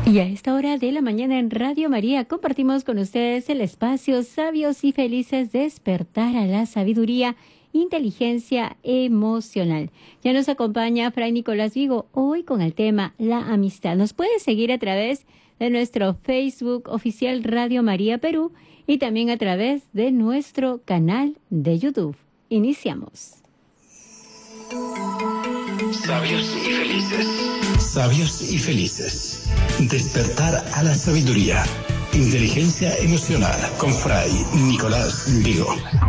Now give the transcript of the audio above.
Y a esta hora de la mañana en Radio María compartimos con ustedes el espacio Sabios y Felices, despertar a la sabiduría, inteligencia emocional. Ya nos acompaña Fray Nicolás Vigo hoy con el tema la amistad. Nos puede seguir a través de nuestro Facebook oficial Radio María Perú y también a través de nuestro canal de YouTube. Iniciamos. Sabios y felices. Sabios y felices. Despertar a la sabiduría. Inteligencia emocional con Fray Nicolás Vigo.